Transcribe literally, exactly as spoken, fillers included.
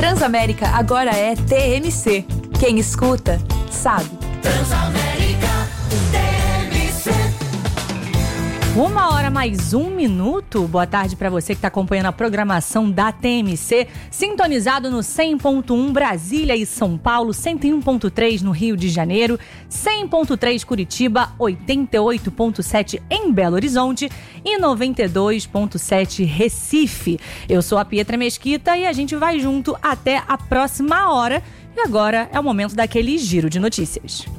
Transamérica agora é T M C. Quem escuta, sabe. Transamérica T M C. Uma hora mais um minuto. Boa tarde para você que está acompanhando a programação da T M C, sintonizado no cem ponto um Brasília e São Paulo, cento e um ponto três no Rio de Janeiro, cem ponto três Curitiba, oitenta e oito ponto sete em Belo Horizonte e noventa e dois ponto sete Recife. Eu sou a Pietra Mesquita e a gente vai junto até a próxima hora. E agora é o momento daquele giro de notícias.